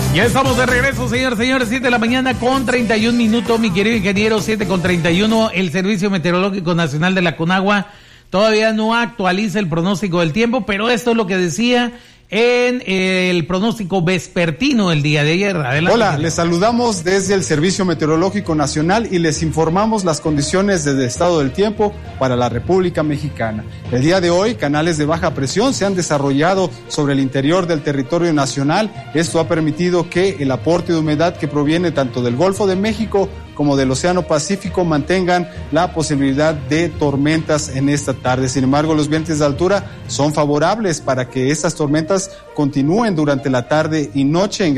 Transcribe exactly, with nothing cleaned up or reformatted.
Ya estamos de regreso, señores, señores, siete de la mañana con treinta y un minutos, mi querido ingeniero, siete con treinta y uno. El Servicio Meteorológico Nacional de la Conagua todavía no actualiza el pronóstico del tiempo, pero esto es lo que decía en el pronóstico vespertino el día de ayer. Adelante. Hola, les saludamos desde el Servicio Meteorológico Nacional y les informamos las condiciones del estado del tiempo para la República Mexicana. El día de hoy, canales de baja presión se han desarrollado sobre el interior del territorio nacional. Esto ha permitido que el aporte de humedad que proviene tanto del Golfo de México como del Océano Pacífico mantengan la posibilidad de tormentas en esta tarde. Sin embargo, los vientos de altura son favorables para que estas tormentas continúen durante la tarde y noche en